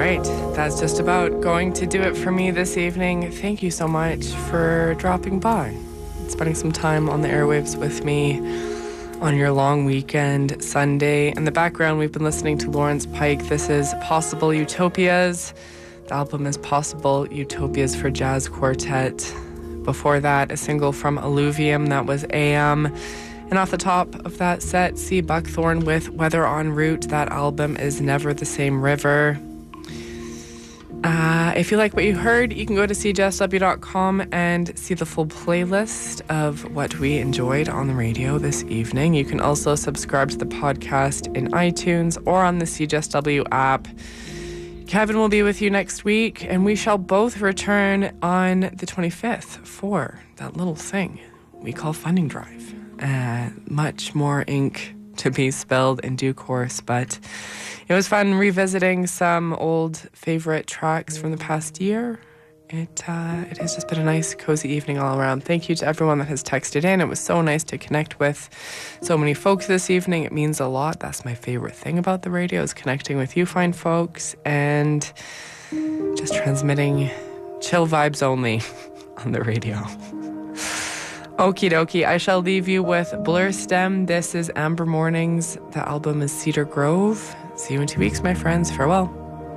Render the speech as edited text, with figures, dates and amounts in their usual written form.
right, that's just about going to do it for me this evening. Thank you so much for dropping by, spending some time on the airwaves with me on your long weekend Sunday. In the background, we've been listening to Lawrence Pike. This is Possible Utopias. The album is Possible Utopias for Jazz Quartet. Before that, a single from Alluvium, that was AM. And off the top of that set, C. Buckthorn with Weather en Route. That album is Never the Same River. If you like what you heard, you can go to cjsw.com and see the full playlist of what we enjoyed on the radio this evening. You can also subscribe to the podcast in iTunes or on the CJSW app. Kevin will be with you next week, and we shall both return on the 25th for that little thing we call Funding Drive. Much more ink to be spilled in due course, but it was fun revisiting some old favorite tracks from the past year. It has just been a nice, cozy evening all around. Thank you to everyone that has texted in. It was so nice to connect with so many folks this evening. It means a lot. That's my favorite thing about the radio, is connecting with you fine folks and just transmitting chill vibes only on the radio. Okie dokie, I shall leave you with Blur Stem. This is Amber Mornings. The album is Cedar Grove. See you in 2 weeks, my friends. Farewell.